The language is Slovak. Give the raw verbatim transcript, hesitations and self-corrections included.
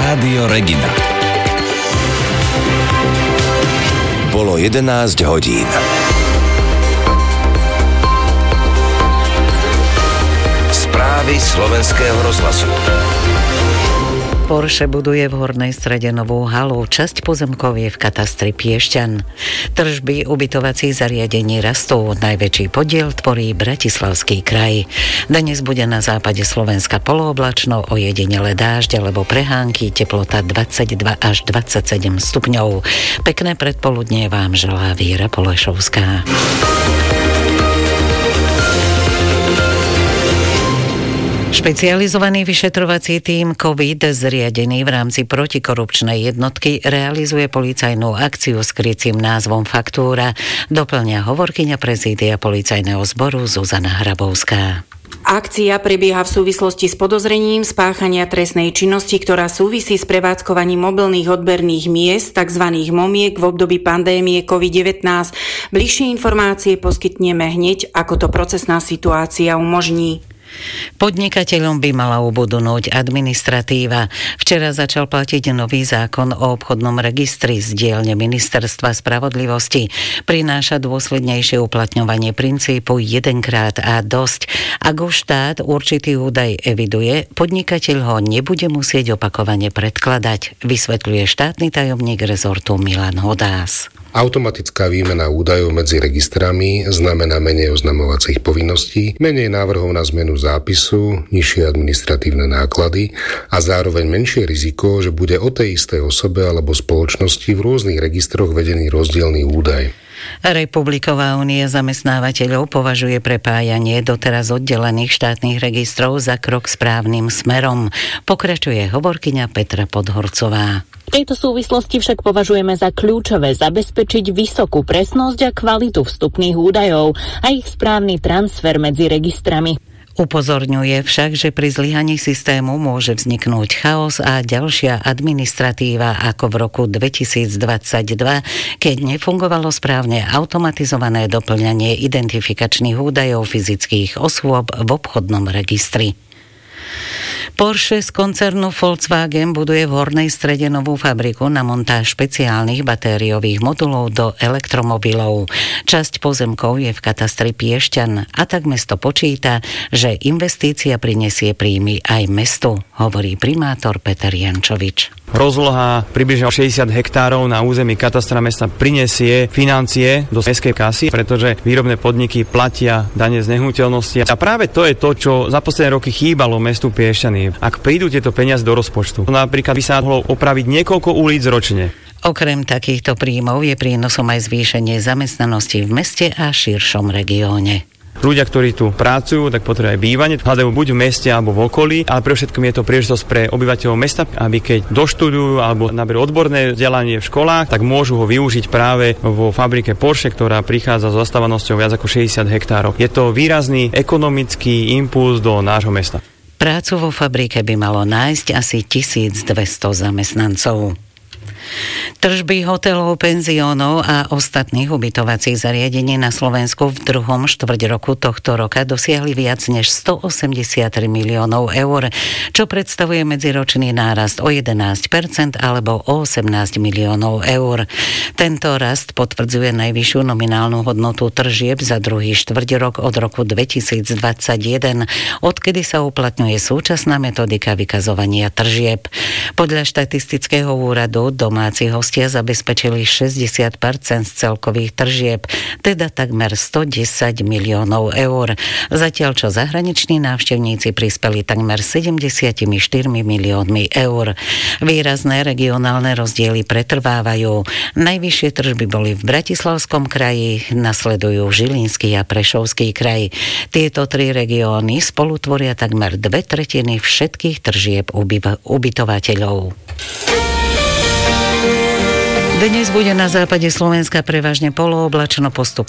Rádio Regina. Bolo jedenásť hodín. Správy slovenského rozhlasu. Porsche buduje v Hornej Strede novú halu. Časť pozemkov je v katastri Piešťan. Tržby ubytovacích zariadení rastú. Najväčší podiel tvorí Bratislavský kraj. Dnes bude na západe Slovenska polooblačno, ojedinele dážď alebo prehánky, teplota dvadsaťdva až dvadsaťsedem stupňov. Pekné predpoludnie vám želá Víra Polešovská. Špecializovaný vyšetrovací tím COVID zriadený v rámci protikorupčnej jednotky realizuje policajnú akciu s krycím názvom Faktúra. Doplňa hovorkyňa prezídia policajného zboru Zuzana Hrabovská. Akcia prebieha v súvislosti s podozrením spáchania trestnej činnosti, ktorá súvisí s prevádzkovaním mobilných odberných miest, tzv. Momiek v období pandémie covid devätnásť. Bližšie informácie poskytneme hneď, ako to procesná situácia umožní. Podnikateľom by mala ubudnúť administratíva. Včera začal platiť nový zákon o obchodnom registri z dielne Ministerstva spravodlivosti. Prináša dôslednejšie uplatňovanie princípu jedenkrát a dosť. Ak už štát určitý údaj eviduje, podnikateľ ho nebude musieť opakovane predkladať, vysvetľuje štátny tajomník rezortu Milan Hodás. Automatická výmena údajov medzi registrami znamená menej oznamovacích povinností, menej návrhov na zmenu zápisu, nižšie administratívne náklady a zároveň menšie riziko, že bude o tej istej osobe alebo spoločnosti v rôznych registroch vedený rozdielny údaj. Republiková únia zamestnávateľov považuje prepájanie doteraz oddelených štátnych registrov za krok správnym smerom. Pokračuje hovorkyňa Petra Podhorcová. V tejto súvislosti však považujeme za kľúčové zabezpečiť vysokú presnosť a kvalitu vstupných údajov a ich správny transfer medzi registrami. Upozorňuje však, že pri zlyhaní systému môže vzniknúť chaos a ďalšia administratíva ako v roku dvetisícdvadsaťdva, keď nefungovalo správne automatizované doplňanie identifikačných údajov fyzických osôb v obchodnom registri. Porsche z koncernu Volkswagen buduje v Hornej Strede novú fabriku na montáž špeciálnych batériových modulov do elektromobilov. Časť pozemkov je v katastri Piešťan a tak mesto počíta, že investícia prinesie príjmy aj mestu, hovorí primátor Peter Jančovič. Rozloha približne šesťdesiat hektárov na území katastra mesta prinesie financie do mestskej kasy, pretože výrobné podniky platia dane z nehnuteľnosti. A práve to je to, čo za posledné roky chýbalo mestu Piešťany. Ak prídu tieto peniaze do rozpočtu, napríklad by sa mohlo opraviť niekoľko ulic ročne. Okrem takýchto príjmov je prínosom aj zvýšenie zamestnanosti v meste a širšom regióne. Ľudia, ktorí tu pracujú, tak potrebujú aj bývanie, hľadajú buď v meste alebo v okolí, ale pre všetkým je to príležitosť pre obyvateľov mesta, aby keď doštudujú alebo naberú odborné vzdelanie v školách, tak môžu ho využiť práve vo fabrike Porsche, ktorá prichádza s zastávanosťou viac ako šesťdesiat hektárov. Je to výrazný ekonomický impuls do nášho mesta. Prácu vo fabrike by malo nájsť asi tisícdvesto zamestnancov. Tržby hotelov, penziónov a ostatných ubytovacích zariadení na Slovensku v druhom štvrť roku tohto roka dosiahli viac než stoosemdesiattri miliónov eur, čo predstavuje medziročný nárast o jedenásť percent alebo o osemnásť miliónov eur. Tento rast potvrdzuje najvyššiu nominálnu hodnotu tržieb za druhý štvrť rok od roku dvetisícdvadsaťjeden, odkedy sa uplatňuje súčasná metodika vykazovania tržieb. Podľa štatistického úradu domáci hostia zabezpečili šesťdesiat percent z celkových tržieb, teda takmer stodesať miliónov eur. Zatiaľ čo zahraniční návštevníci prispeli takmer sedemdesiatštyri miliónmi eur. Výrazné regionálne rozdiely pretrvávajú. Najvyššie tržby boli v Bratislavskom kraji, nasledujú Žilinský a Prešovský kraj. Tieto tri regióny spolu tvoria takmer dve tretiny všetkých tržieb ubyva- ubytovateľov. Dnes bude na západe Slovenska prevažne polooblačno, postupne